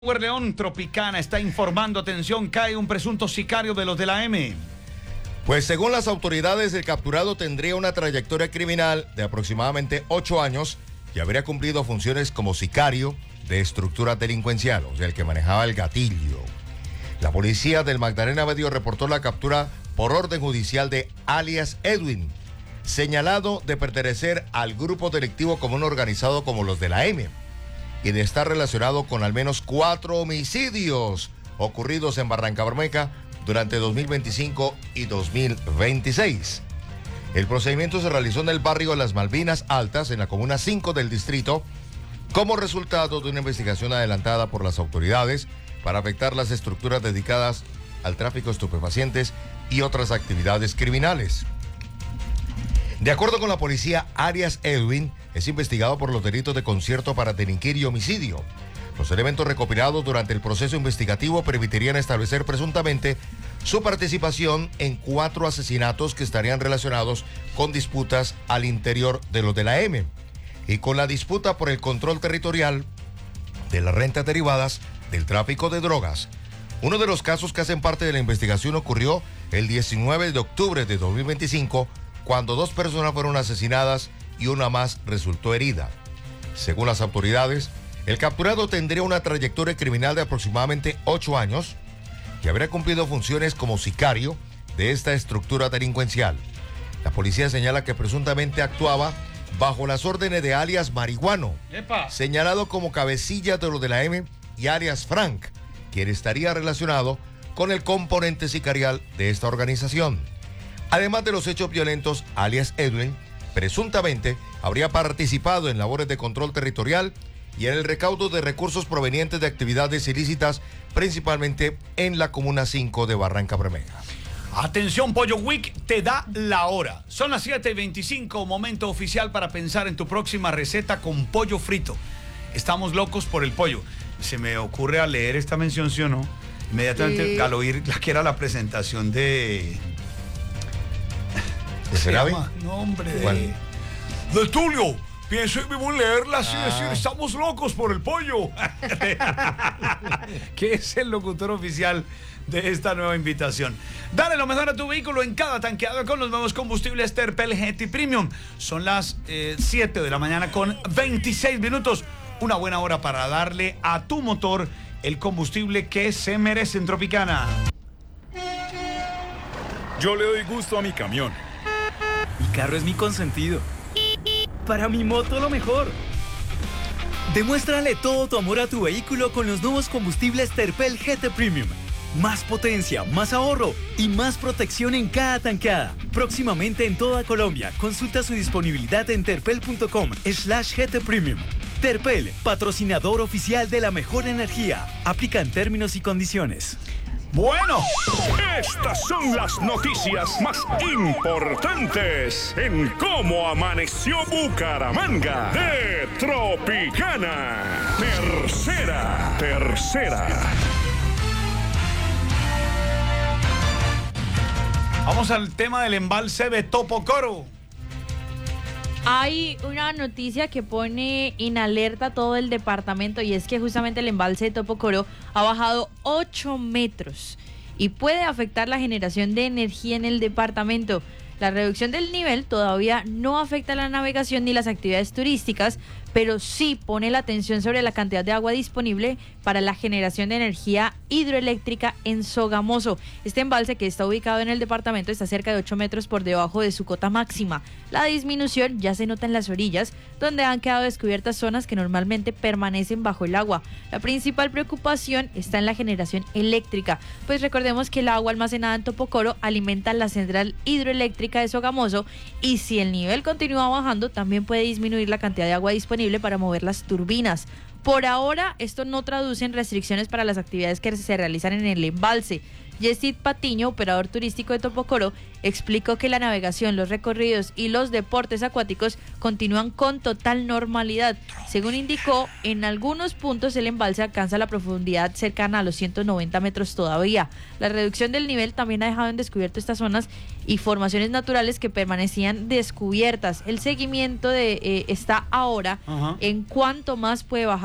León Tropicana está informando, atención, cae un presunto sicario de los de la M. Pues según las autoridades, el capturado tendría una trayectoria criminal de aproximadamente 8 años y habría cumplido funciones como sicario de estructura delincuencial, o sea, el que manejaba el gatillo. La policía del Magdalena Medio reportó la captura por orden judicial de alias Edwin, señalado de pertenecer al grupo delictivo común organizado como los de la M y de estar relacionado con al menos 4 homicidios ocurridos en Barrancabermeja durante 2025 y 2026. El procedimiento se realizó en el barrio Las Malvinas Altas, en la comuna 5 del distrito, como resultado de una investigación adelantada por las autoridades para afectar las estructuras dedicadas al tráfico de estupefacientes y otras actividades criminales. De acuerdo con la policía, alias Edwin es investigado por los delitos de concierto para delinquir y homicidio. Los elementos recopilados durante el proceso investigativo permitirían establecer presuntamente su participación en 4 asesinatos que estarían relacionados con disputas al interior de los de la M y con la disputa por el control territorial de las rentas derivadas del tráfico de drogas. Uno de los casos que hacen parte de la investigación ocurrió el 19 de octubre de 2025, cuando 2 personas fueron asesinadas y una más resultó herida. Según las autoridades, el capturado tendría una trayectoria criminal de aproximadamente 8 años y habría cumplido funciones como sicario de esta estructura delincuencial. La policía señala que presuntamente actuaba bajo las órdenes de alias Marihuano, señalado como cabecilla de los de la M, y alias Frank, quien estaría relacionado con el componente sicarial de esta organización. Además de los hechos violentos, alias Edwin presuntamente habría participado en labores de control territorial y en el recaudo de recursos provenientes de actividades ilícitas, principalmente en la Comuna 5 de Barrancabermeja. Atención, Pollo Week te da la hora. Son las 7:25, momento oficial para pensar en tu próxima receta con pollo frito. Estamos locos por el pollo. Se me ocurre al leer esta mención, ¿sí o no? Inmediatamente al oír la que era la presentación de... ¿De Serabi? No, hombre, de Tulio. Pienso y vivo en leerla así, decir, estamos locos por el pollo. Que es el locutor oficial de esta nueva invitación. Dale lo mejor a tu vehículo en cada tanqueado con los nuevos combustibles Terpel GT Premium. Son las 7 de la mañana con 26 minutos. Una buena hora para darle a tu motor el combustible que se merece en Tropicana. Yo le doy gusto a mi camión. Mi carro es mi consentido. Para mi moto lo mejor. Demuéstrale todo tu amor a tu vehículo con los nuevos combustibles Terpel GT Premium. Más potencia, más ahorro y más protección en cada tanqueada. Próximamente en toda Colombia. Consulta su disponibilidad en terpel.com/GT Premium. Terpel, patrocinador oficial de la mejor energía. Aplican términos y condiciones. Bueno, estas son las noticias más importantes en cómo amaneció Bucaramanga de Tropicana. Tercera. vamos al tema del embalse de Topocoro. Hay una noticia que pone en alerta todo el departamento y es que justamente el embalse de Topocoro ha bajado 8 metros y puede afectar la generación de energía en el departamento. La reducción del nivel todavía no afecta la navegación ni las actividades turísticas, pero sí pone la atención sobre la cantidad de agua disponible para la generación de energía hidroeléctrica en Sogamoso. Este embalse, que está ubicado en el departamento, está cerca de 8 metros por debajo de su cota máxima. La disminución ya se nota en las orillas, donde han quedado descubiertas zonas que normalmente permanecen bajo el agua. La principal preocupación está en la generación eléctrica, pues recordemos que el agua almacenada en Topocoro alimenta la central hidroeléctrica de Sogamoso, y si el nivel continúa bajando, también puede disminuir la cantidad de agua disponible para mover las turbinas. Por ahora, esto no traduce en restricciones para las actividades que se realizan en el embalse. Yesid Patiño, operador turístico de Topocoro, explicó que la navegación, los recorridos y los deportes acuáticos continúan con total normalidad. Según indicó, en algunos puntos el embalse alcanza la profundidad cercana a los 190 metros todavía. La reducción del nivel también ha dejado en descubierto estas zonas y formaciones naturales que permanecían descubiertas. El seguimiento está ahora en cuánto más puede bajar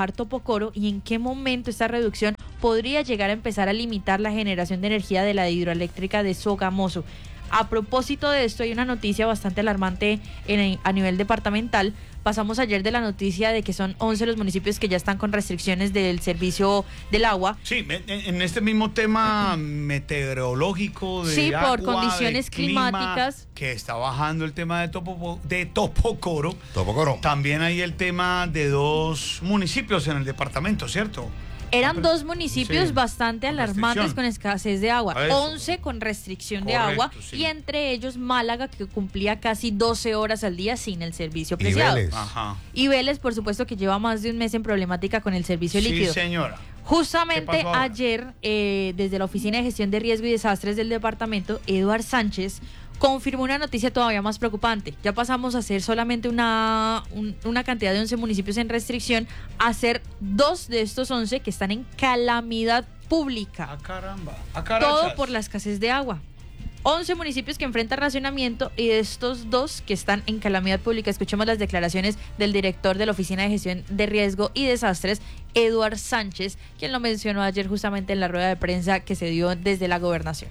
trabajar Topocoro y en qué momento esta reducción podría llegar a empezar a limitar la generación de energía de la hidroeléctrica de Sogamoso. A propósito de esto, hay una noticia bastante alarmante a nivel departamental. Pasamos ayer de la noticia de que son 11 los municipios que ya están con restricciones del servicio del agua. Sí, en este mismo tema meteorológico de sí, agua, por condiciones de clima, climáticas. que está bajando el tema de Topocoro. Topocoro. También hay el tema de 2 municipios en el departamento, ¿cierto? Eran 2 municipios Sí, bastante con alarmantes restricción. con escasez de agua, Eso. 11 con restricción de Correcto, agua sí. y entre ellos Málaga, que cumplía casi 12 horas al día sin el servicio Y preciado. Vélez. Ajá. Y Vélez, por supuesto, que lleva más de un mes en problemática con el servicio Sí, líquido. señora. ¿Qué Justamente pasó ahora? ayer, desde la Oficina de Gestión de Riesgo y Desastres del departamento, Eduard Sánchez confirmó una noticia todavía más preocupante. Ya pasamos a ser solamente una cantidad de 11 municipios en restricción a ser 2 de estos 11 que están en calamidad pública. Ah, caramba. Todo por la escasez de agua. 11 municipios que enfrentan racionamiento y de estos 2 que están en calamidad pública. Escuchemos las declaraciones del director de la Oficina de Gestión de Riesgo y Desastres, Eduard Sánchez, quien lo mencionó ayer justamente en la rueda de prensa que se dio desde la gobernación.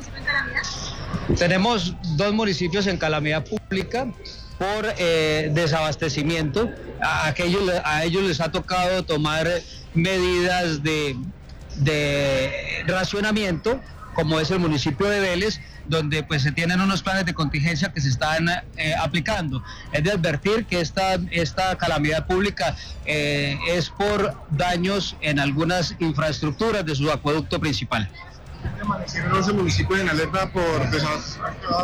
Tenemos 2 municipios en calamidad pública por desabastecimiento. A ellos les ha tocado tomar medidas de racionamiento, como es el municipio de Vélez, donde pues se tienen unos planes de contingencia que se están aplicando. Es de advertir que esta calamidad pública es por daños en algunas infraestructuras de su acueducto principal. ¿Amanecieron 11 municipios en alerta por desabastecimiento?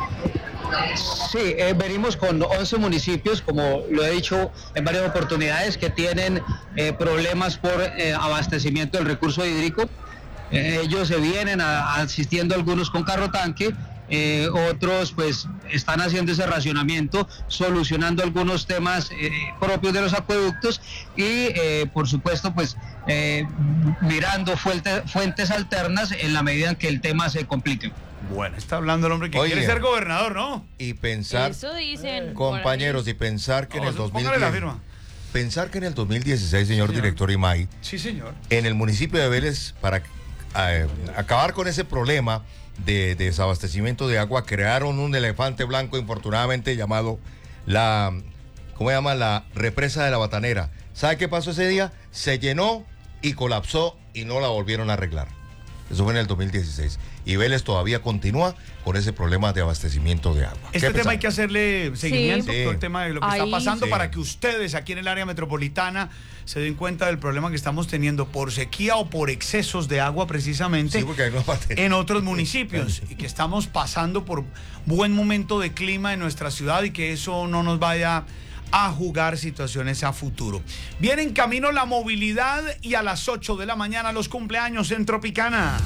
Sí, venimos con 11 municipios, como lo he dicho en varias oportunidades, que tienen problemas por abastecimiento del recurso hídrico. Ellos se vienen asistiendo algunos con carro tanque, otros pues están haciendo ese racionamiento, solucionando algunos temas propios de los acueductos y por supuesto pues mirando fuentes alternas en la medida en que el tema se complique. Bueno, está hablando el hombre que Oye. quiere ser gobernador, ¿no? Y pensar, Eso dicen. compañeros, y pensar que en el Póngale la 2010, firma. pensar que en el 2016, señor Señor. director Imay, Sí, señor. en el municipio de Vélez, para acabar con ese problema de desabastecimiento de agua, crearon un elefante blanco, infortunadamente, llamado ¿cómo se llama? La represa de la Batanera. ¿Sabe qué pasó ese día? Se llenó y colapsó y no la volvieron a arreglar. Eso fue en el 2016. Y Vélez todavía continúa con ese problema de abastecimiento de agua. Este tema hay que hacerle seguimiento, Sí. todo el tema de lo que está Ahí- pasando, Sí. para que ustedes aquí en el área metropolitana se den cuenta del problema que estamos teniendo por sequía o por excesos de agua precisamente Sí, porque hay una parte. en otros municipios y que estamos pasando por buen momento de clima en nuestra ciudad y que eso no nos vaya a jugar situaciones a futuro. Viene en camino la movilidad y a las 8 de la mañana los cumpleaños en Tropicana.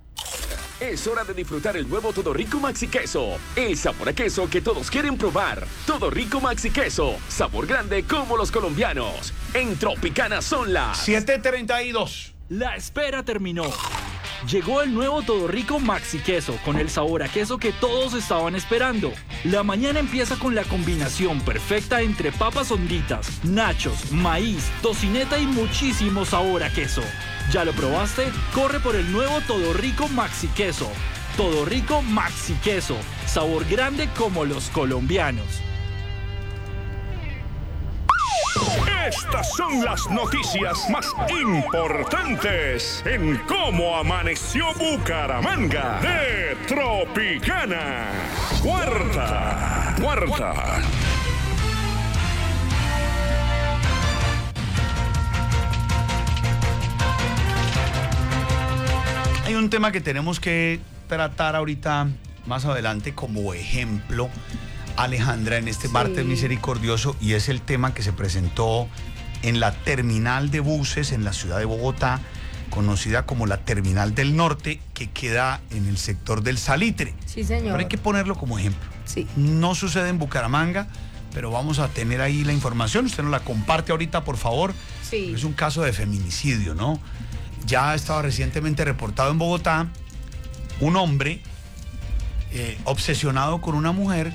Es hora de disfrutar el nuevo Todo Rico Maxi Queso. El sabor a queso que todos quieren probar. Todo Rico Maxi Queso. Sabor grande como los colombianos. En Tropicana son las 7:32. La espera terminó. Llegó el nuevo Todo Rico Maxi Queso con el sabor a queso que todos estaban esperando. La mañana empieza con la combinación perfecta entre papas honditas, nachos, maíz, tocineta y muchísimo sabor a queso. ¿Ya lo probaste? Corre por el nuevo Todo Rico Maxi Queso. Todo Rico Maxi Queso. Sabor grande como los colombianos. Estas son las noticias más importantes en Cómo Amaneció Bucaramanga de Tropicana. Cuarta. Hay un tema que tenemos que tratar ahorita más adelante como ejemplo, Alejandra, en este martes misericordioso, y es el tema que se presentó en la terminal de buses en la ciudad de Bogotá, conocida como la Terminal del Norte, que queda en el sector del Salitre. Sí, señor. Pero hay que ponerlo como ejemplo. Sí. No sucede en Bucaramanga, pero vamos a tener ahí la información. Usted nos la comparte ahorita, por favor. Sí. Es un caso de feminicidio, ¿no? Ya estaba recientemente reportado en Bogotá un hombre obsesionado con una mujer,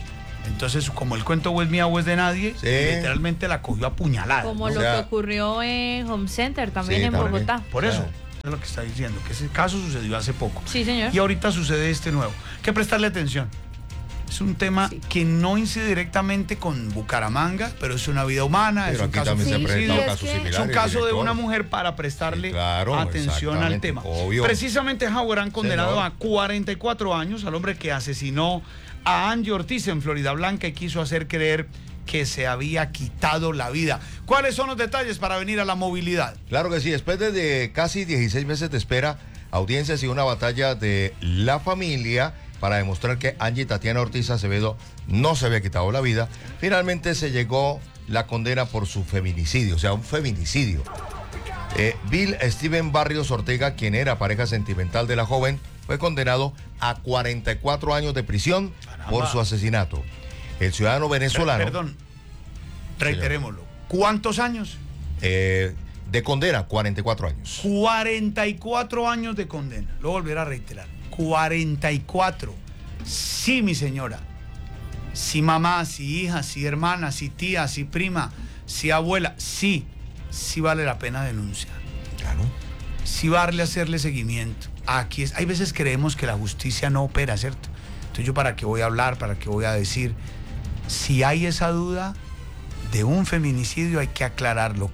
Entonces, como el cuento o es mía o es de nadie, Sí. literalmente la cogió a puñalada. Como O lo sea, que ocurrió en Home Center también Sí, en también. Bogotá. Por eso, Claro. es lo que está diciendo, que ese caso sucedió hace poco. Sí, señor. Y ahorita sucede este nuevo. Hay que prestarle atención. Es un tema Sí. que no incide directamente con Bucaramanga, pero es una vida humana, Pero es un aquí caso también se han Sí, presentado es casos que- similares. es un caso de director. una mujer para prestarle Sí, claro, atención al exactamente, tema. obvio. Precisamente Jaguarán condenado Señor. a 44 años al hombre que asesinó a Angie Ortiz en Florida Blanca y quiso hacer creer que se había quitado la vida. ¿Cuáles son los detalles para venir a la movilidad? Claro que sí, después de casi 16 meses de espera, audiencias y una batalla de la familia para demostrar que Angie Tatiana Ortiz Acevedo no se había quitado la vida, finalmente se llegó la condena por su feminicidio, o sea, un feminicidio. Bill Steven Barrios Ortega, quien era pareja sentimental de la joven, fue condenado a 44 años de prisión por su asesinato. El ciudadano venezolano... Perdón, reiterémoslo. ¿Cuántos años? de condena, 44 años. 44 años de condena. Lo volveré a reiterar. 44. Sí, mi señora. Si mamá, si hija, si hermana, si tía, si prima, si abuela, sí vale la pena denunciar. Claro. Sí vale hacerle seguimiento. Aquí hay veces creemos que la justicia no opera, ¿cierto? Entonces yo para qué voy a hablar, para qué voy a decir. Si hay esa duda de un feminicidio hay que aclararlo.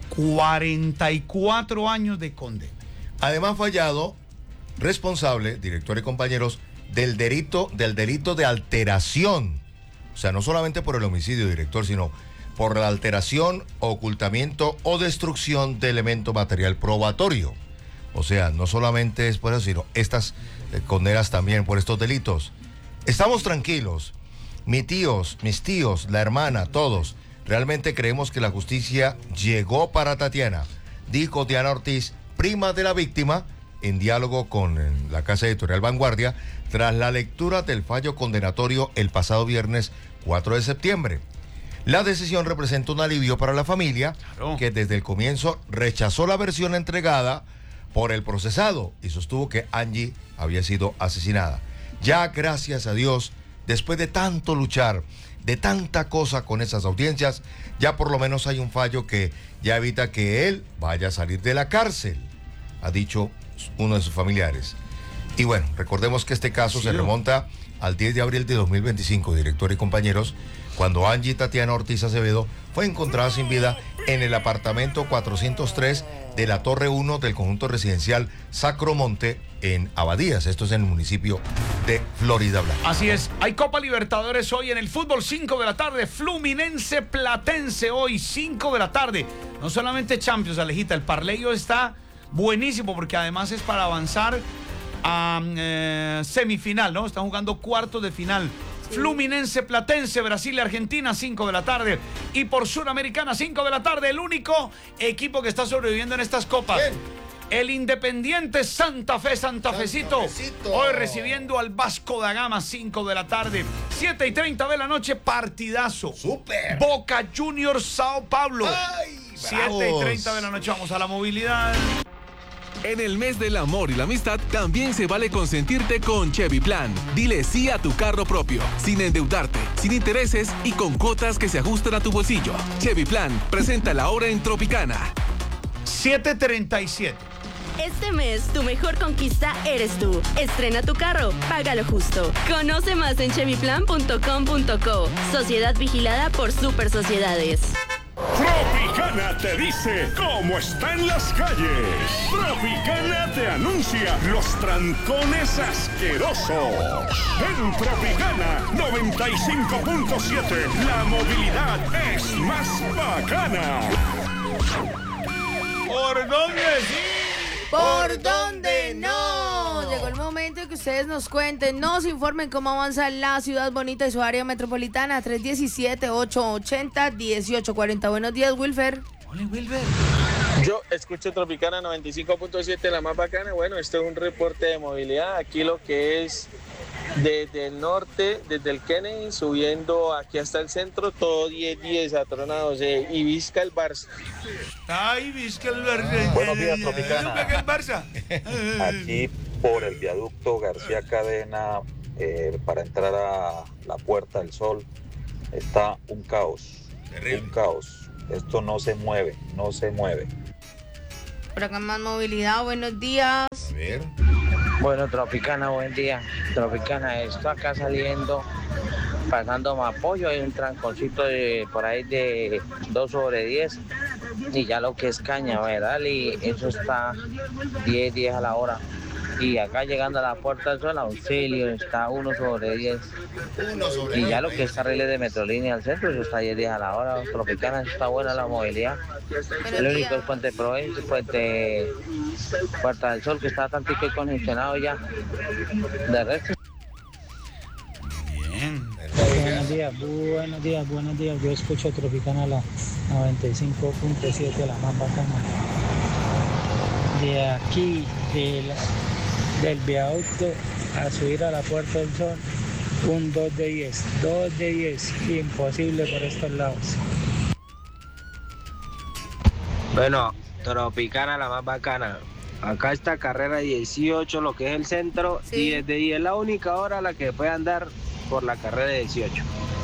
44 años de condena. Además fallado, responsable, director y compañeros, del delito de alteración. O sea, no solamente por el homicidio, director, sino por la alteración, ocultamiento o destrucción de elemento material probatorio. O sea, no solamente es por eso, sino estas condenas también por estos delitos. Estamos tranquilos. Mis tíos, la hermana, todos, realmente creemos que la justicia llegó para Tatiana, dijo Diana Ortiz, prima de la víctima, en diálogo con la casa editorial Vanguardia, tras la lectura del fallo condenatorio el pasado viernes 4 de septiembre. La decisión representa un alivio para la familia, Claro. que desde el comienzo rechazó la versión entregada por el procesado y sostuvo que Angie había sido asesinada. Ya, gracias a Dios, después de tanto luchar, de tanta cosa con esas audiencias, ya por lo menos hay un fallo que ya evita que él vaya a salir de la cárcel, ha dicho uno de sus familiares. Y bueno, recordemos que este caso se remonta al 10 de abril de 2025, director y compañeros, cuando Angie Tatiana Ortiz Acevedo fue encontrada sin vida en el apartamento 403 de la Torre 1 del conjunto residencial Sacromonte en Abadías. Esto es en el municipio de Florida Blanca. Así es, hay Copa Libertadores hoy en el fútbol, 5 de la tarde, Fluminense Platense hoy, 5 de la tarde. No solamente Champions, Alejita, el parleyo está buenísimo porque además es para avanzar a semifinal, ¿no? Están jugando cuartos de final. Fluminense Platense, Brasil y Argentina, 5 de la tarde. Y por Suramericana, 5 de la tarde, el único equipo que está sobreviviendo en estas copas. ¿Quién? El Independiente Santa Fe, Santafecito. Fecito. Hoy recibiendo al Vasco da Gama, 5 de la tarde. 7:30 de la noche, partidazo. ¡Súper! Boca Juniors, Sao Paulo. ¡Ay, 7:30 de la noche, vamos a la movilidad. En el mes del amor y la amistad también se vale consentirte con Chevy Plan. Dile sí a tu carro propio, sin endeudarte, sin intereses y con cuotas que se ajustan a tu bolsillo. Chevy Plan, presenta la hora en Tropicana. 7:37. Este mes, tu mejor conquista eres tú. Estrena tu carro, págalo justo. Conoce más en chevyplan.com.co. Sociedad vigilada por Super Sociedades. Tropicana te dice cómo están las calles. Tropicana te anuncia los trancones asquerosos. En Tropicana 95.7, la movilidad es más bacana. ¿Por dónde sí? ¿Por dónde no? Llegó el momento de que ustedes nos cuenten, nos informen cómo avanza la ciudad bonita y su área metropolitana. 317-880-1840. Buenos días, Wilfer. Hola, Wilber. Yo escucho Tropicana 95.7, la más bacana. Bueno, esto es un reporte de movilidad. Aquí lo que es desde el norte, desde el Kennedy, subiendo aquí hasta el centro, todo 10 atronados. Y Vizca el Barça. Ay, Vizca el Barça. Buenos días, Tropicana. ¿Nunca que el Barça? Aquí por el viaducto García Cadena, para entrar a la Puerta del Sol, está un caos. Terrible. Un caos. Esto no se mueve. Por acá más movilidad, buenos días. A ver. Bueno, Tropicana, buen día. Tropicana, esto acá saliendo, pasando Mapoyo, hay un tranconcito por ahí de 2/10 y ya lo que es Cañaveral y eso está 10 a la hora. Y acá llegando a la Puerta del Sol, Auxilio, está 1/10. Y ya lo que es carriles de Metrolínea al centro, eso está 10 a la hora. Tropicana, eso está buena la movilidad. El único es Puente Provincia, Puerta del Sol, que está tantico y congestionado ya. De resto. Bien. Buenos días. Yo escucho Tropicana la 95.7, la más bacana. De aquí, del viaducto a subir a la Puerta del Sol, un 2/10, imposible por estos lados. Bueno, Tropicana, la más bacana. Acá está carrera 18, lo que es el centro, Sí. 10/10, la única hora a la que puede andar por la carrera 18.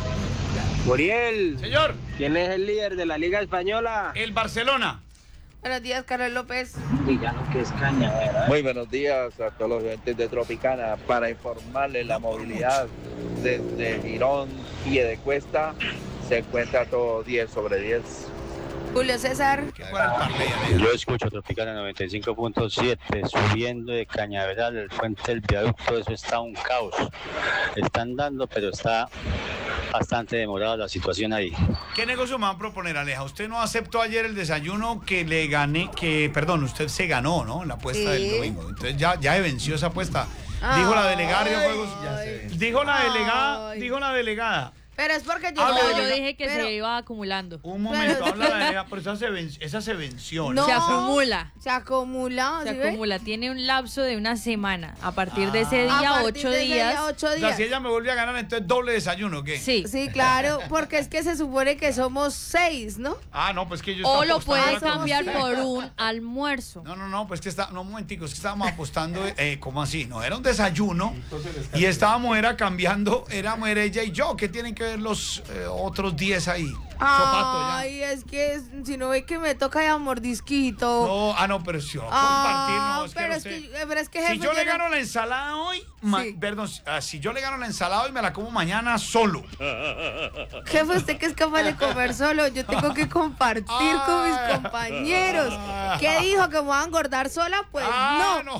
Muriel, Señor, ¿quién es el líder de la Liga Española? el Barcelona. Buenos días, Carlos López. Y ya lo que es Cañaveral. Muy buenos días a todos los oyentes de Tropicana. Para informarles, la movilidad desde Girón, Piedecuesta, se encuentra todo 10/10. Julio César. ¿Qué fue el parley, Aleja? Yo escucho Tropicana 95.7, subiendo de Cañaveral, el puente del viaducto, eso está un caos. Están dando, pero está bastante demorada la situación ahí. ¿Qué negocio me va a proponer, Aleja? Usted no aceptó ayer el desayuno que le gané, usted se ganó, ¿no? La apuesta Sí. del domingo. Entonces ya venció esa apuesta. Dijo la delegada de juegos. Dijo la delegada. Pero es porque yo... Habla, Yo Delega. dije que Pero- se iba acumulando. Un momento, habla la delegada, pero esa se venció, ¿no? No. Se acumula. Se acumula, Se ¿sí ve? acumula. Tiene un lapso de una semana. A partir de ese A día, partir 8 de ese día, días. 8 O sea, días. si ella me vuelve a ganar, entonces doble desayuno, ¿o qué? Sí. Sí, claro, porque es que se supone que somos 6, ¿no? Ah, no, pues que yo O estaba lo apostando puedes era como cambiar usted. por un almuerzo. No, pues que no, un momentico, es que estábamos apostando, ¿cómo así? No, era un desayuno y estábamos, era ella y yo, ¿qué tienen que ver los otros 10 ahí? Sopato ya. Ay, es que si no ve que me toca ya mordisquito. No, pero si va a compartir, no, pero es que si jefe, yo le llega- gano la ensalada hoy, Sí. perdón, si yo le gano la ensalada hoy, me la como mañana solo. Jefe, usted que es capaz de comer solo, yo tengo que compartir con mis compañeros. ¿Qué dijo? ¿Que me voy a engordar sola? Pues no.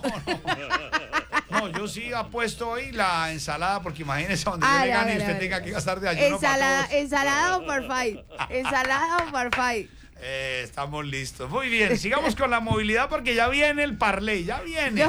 No, yo sí apuesto hoy la ensalada, porque imagínese donde yo A le ver, gane y a ver, usted a ver. tenga que gastar de ayuno Ensalada o parfait. Ensalada o parfait. Estamos listos. Muy bien, sigamos con la movilidad porque ya viene el parley, ya viene.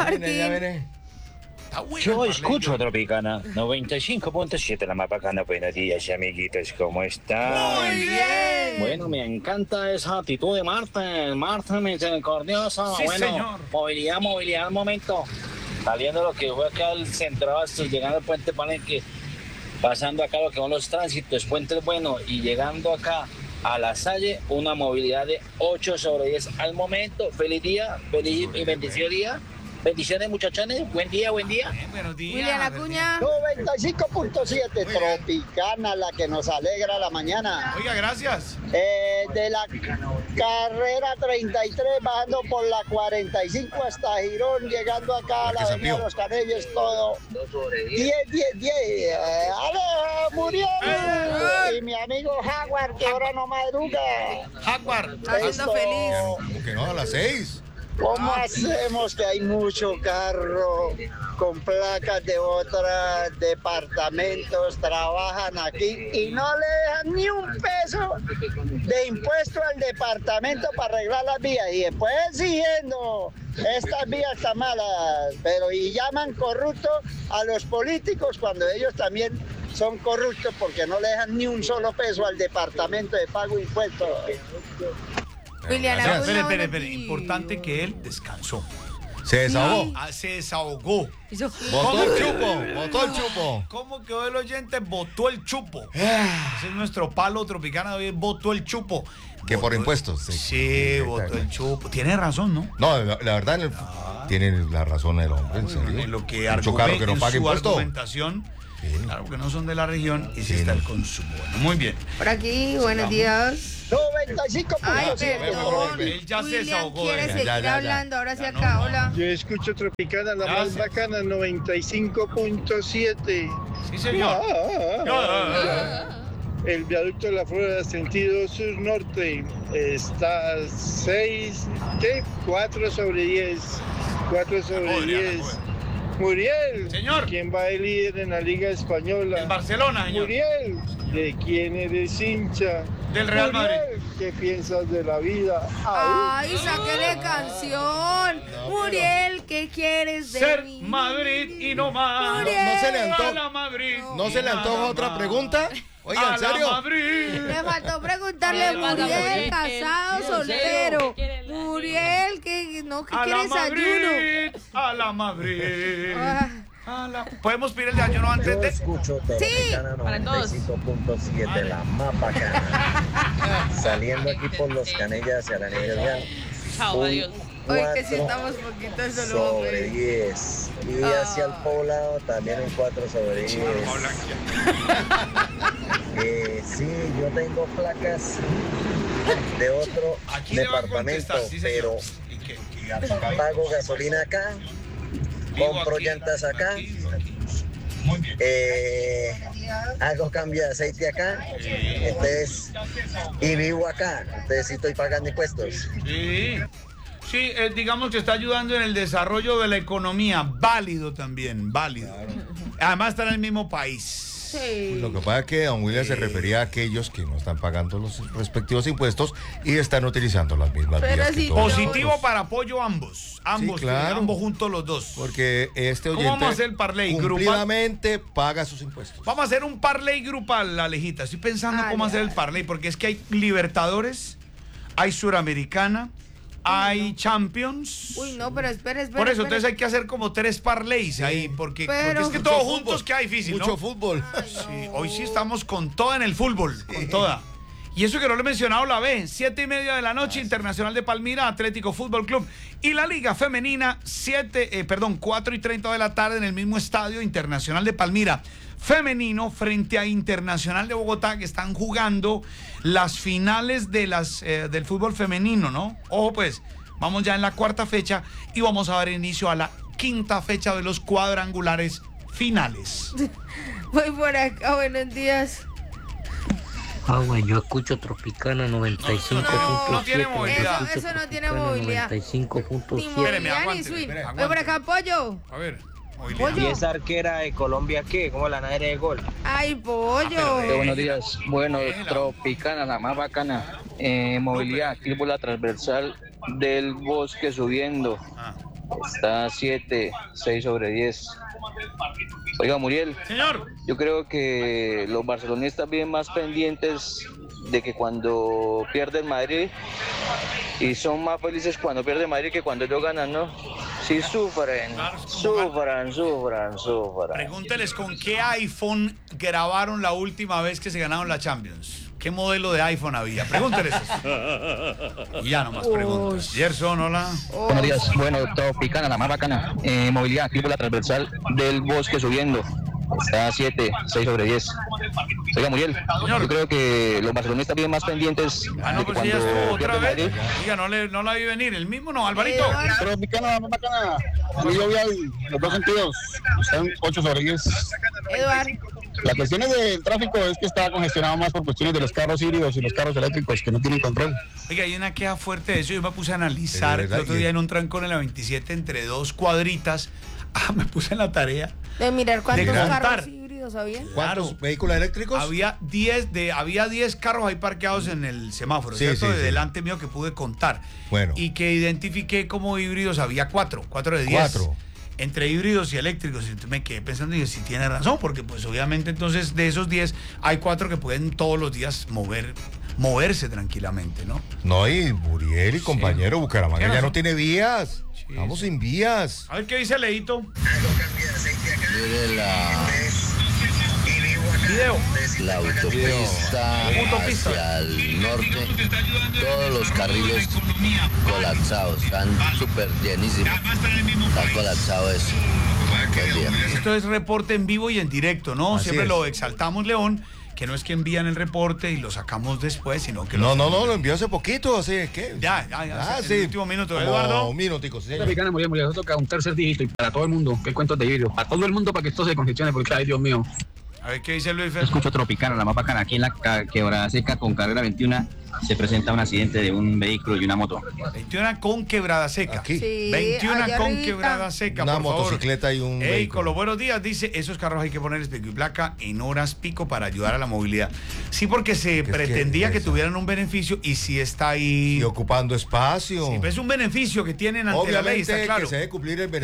Está bueno Yo el parley. escucho Tropicana 95.7, la más bacana. Buenos días, amiguitos, ¿cómo están? Muy bien. Bueno, me encanta esa actitud de Marta misericordiosa. Sí, Bueno, señor. movilidad al momento. Saliendo lo que fue acá el centro Abastos, llegando al puente Palenque, pasando acá lo que son los tránsitos, Puentes Bueno, y llegando acá a La Salle, una movilidad de 8/10 al momento. Feliz día, feliz y bendecido día. Bendiciones, muchachones. Buen día. Buenos días. William Acuña. 95.7, Tropicana, la que nos alegra la mañana. Oiga, gracias. De la carrera 33, bajando por la 45 hasta Girón, llegando acá a la avenida Los Canelles, todo 10. ¡Alejo, Muriel! Y mi amigo Jaguar, que ahora no madruga. Jaguar. Haciendo feliz. ¿Cómo que no? A las 6. ¿Cómo hacemos que hay mucho carro con placas de otros departamentos, trabajan aquí y no le dejan ni un peso de impuesto al departamento para arreglar las vías y después exigiendo estas vías están malas, pero y llaman corruptos a los políticos cuando ellos también son corruptos porque no le dejan ni un solo peso al departamento de pago de impuestos. William Espere, Acuña. espere. Importante que él descansó. Se desahogó. Se desahogó. Botó el chupo. ¿Cómo quedó el oyente? Botó el chupo. Ah. Ese es nuestro palo Tropicana de hoy, botó el chupo. Que por impuestos. Sí, botó el chupo. Tiene razón, ¿no? No, la verdad, tiene la razón el hombre, en serio. En lo que Mucho caro que no en pague su impuesto. argumentación. Claro, porque no son de la región y sí está el consumo. Bueno, muy bien. Por aquí, buenos días. 95. Ay, perdón. Él ya se William desahogó. quiere seguir hablando, ahora sí acá, hola. Yo escucho Tropicana, la más bacana, 95.7. Sí, señor. El viaducto de la Florida, sentido sur-norte, está 4 sobre 10. 4 sobre 10. Muriel, señor. ¿Quién va de líder en la Liga Española? El Barcelona, señor. Muriel, ¿de quién eres hincha? Del Real Madrid. ¿Qué piensas de la vida? Ay, sáquele canción. Muriel, ¿qué quieres de Ser mí? Madrid y no más. Muriel. ¿No se le antoja? A la Madrid. ¿No se le antoja otra pregunta? Oiga, ¿en serio? Me faltó preguntarle, Muriel, casado, soltero. Muriel, ¿qué quiere desayuno? A la Madrid. Ah. ¿Podemos pedir el desayuno antes de...? Escucho Sí, para todos. 95.7, la más bacana. Saliendo aquí por los Canellas hacia la Niña. Chao, adiós. Hoy que si estamos poquito, eso lo voy a Sobre pedir. 10. Y hacia el poblado también un 4 sobre 10. Sí, yo tengo placas de otro Aquí le va a departamento, contestar, sí, señor. pero pago gasolina acá, compro llantas acá, hago cambio de aceite acá, entonces, y vivo acá, entonces sí estoy pagando impuestos. Sí, digamos que está ayudando en el desarrollo de la economía. Válido también, válido. Además está en el mismo país. Sí. Lo que pasa es que don William se refería a aquellos que no están pagando los respectivos impuestos y están utilizando las mismas Pero vías que si todos Positivo nosotros. para apoyo ambos. Ambos, Sí, claro. ambos juntos los dos. Porque este ¿Cómo oyente vamos a hacer el parlay? cumplidamente paga sus impuestos. Vamos a hacer un parlay grupal, Alejita. Estoy pensando cómo hacer el parlay, porque es que hay Libertadores, hay Suramericana, hay Champions. Uy, no, pero espera. Por eso, entonces hay que hacer como 3 parlays ahí, porque es que todos juntos queda difícil, ¿no? Mucho fútbol. Sí, hoy sí estamos con toda en el fútbol, con toda. Y eso que no lo he mencionado, la B, 7:30 de la noche, Internacional de Palmira, Atlético Fútbol Club. Y la Liga Femenina, 4:30 de la tarde en el mismo estadio, Internacional de Palmira. Femenino frente a Internacional de Bogotá, que están jugando las finales de del fútbol femenino, ¿no? Ojo pues, vamos ya en la 4ª fecha y vamos a dar inicio a la 5ª fecha de los cuadrangulares finales. Voy por acá, buenos días. Bueno, yo escucho Tropicana 95.7. No tiene movilidad. Eso no tiene movilidad. 95.7. Ni movilidad ni swing. Voy por acá, pollo. A ver. ¿Y esa arquera de Colombia qué? ¿Cómo la nadie de gol? Ay, pollo. Buenos días. Bueno, Tropicana, la más bacana. Movilidad, aquí por la transversal del Bosque subiendo. Está 6 sobre 10. Oiga, Muriel. Señor. Yo creo que los barcelonistas vienen más pendientes de que cuando pierde el Madrid, y son más felices cuando pierde el Madrid que cuando ellos ganan, ¿no? Sí, sufren. Pregúnteles con qué iPhone grabaron la última vez que se ganaron la Champions. ¿Qué modelo de iPhone había? Pregúnteles eso. Y ya nomás preguntas. Gerson, hola. Buenos días. Bueno, Tropicana, la más bacana. Movilidad, aquí por la transversal del Bosque subiendo. Está 6 sobre 10. Oiga, Muriel, yo creo que los barcelonistas vienen más pendientes de que Pues cuando ya estuvo otra pierde vez. Madrid. Oiga, no la vi venir. El mismo no, Alvarito. Tropicana, la más bacana. A mí yo vi los dos sentidos. Están 8 sobre 10. Eduardo. La cuestión del tráfico es que está congestionado más por cuestiones de los carros híbridos y los carros eléctricos que no tienen control. Oiga, hay una queja fuerte de eso. Yo me puse a analizar ¿De el verdad? otro día en un trancón en la 27 entre 2 cuadritas. Me puse en la tarea. De mirar cuántos De carros contar. híbridos había. ¿Cuántos vehículos eléctricos? Había 10 carros ahí parqueados en el semáforo, Sí, ¿cierto? sí, de sí. delante mío que pude contar. Bueno. Y que identifiqué como híbridos había 4 de 10. 4. Entre híbridos y eléctricos. Y entonces me quedé pensando y dije, si tiene razón, porque pues obviamente entonces de esos 10 hay 4 que pueden todos los días moverse tranquilamente, ¿no? No, y Muriel y compañero, Bucaramanga Tiene ya razón. no tiene vías. Vamos sin vías. A ver qué dice Leito. Mire la autopista hacia el norte, todos los carriles colapsados, están súper llenísimos, está colapsado eso. Esto es reporte en vivo y en directo, ¿no? Así Siempre es. lo exaltamos, León, que no es que envían el reporte y lo sacamos después, sino que No, lo envió hace poquito, así es que. Ya, sí. el último minuto, Como Eduardo. Un minutico, sí, señor. Tropicana, muy bien, eso toca un tercer dígito y para todo el mundo, que cuentos de vidrio, para todo el mundo para que esto se congestione, porque ay Dios mío. A ver qué dice Luis Fer. Escucho Tropicana, la más bacana. Aquí en la Quebrada Seca con carrera 21 se presenta un accidente de un vehículo y una moto. 21 con Quebrada Seca. Aquí. Sí, 21 allá con arribita. Quebrada Seca, Una por favor. motocicleta y un Ey, vehículo. con los buenos días, dice, esos carros hay que ponerles pico y placa en horas pico para ayudar a la movilidad. Sí, porque se pretendía que tuvieran un beneficio y si está ahí... Y ocupando espacio. Sí, pues es un beneficio que tienen ante la ley, Obviamente está claro. que se debe cumplir el beneficio